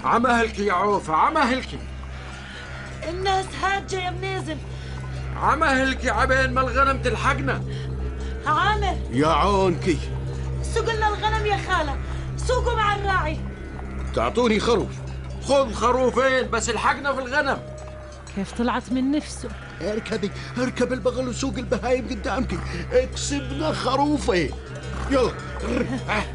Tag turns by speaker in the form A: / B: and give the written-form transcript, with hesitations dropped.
A: عمهلكي يا عوفة، عمهلكي.
B: الناس هاجة يا منازل.
A: عمهلكي عبين ما الغنم تلحقنا.
B: عامر
C: يا عونكي،
B: سوق لنا الغنم يا خالة، سوقوا مع الراعي.
C: تعطوني خروف.
A: خذ خروفين بس الحقنا في الغنم.
B: كيف طلعت من نفسه.
C: اركبي، اركب البغل وسوق البهايم قدامك، كسبنا خروفين. يلا